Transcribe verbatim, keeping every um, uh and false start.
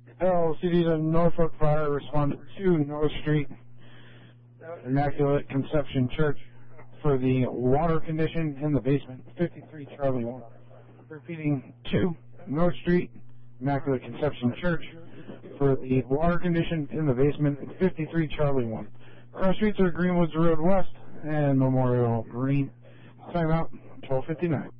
L C D to Norfolk Fire responded to North Street, Immaculate Conception Church, for the water condition in the basement, fifty-three Charlie one. Repeating, two North Street, Immaculate Conception Church, for the water condition in the basement, fifty-three Charlie one. Our streets are Greenwoods Road West and Memorial Green. Time out, twelve fifty-nine.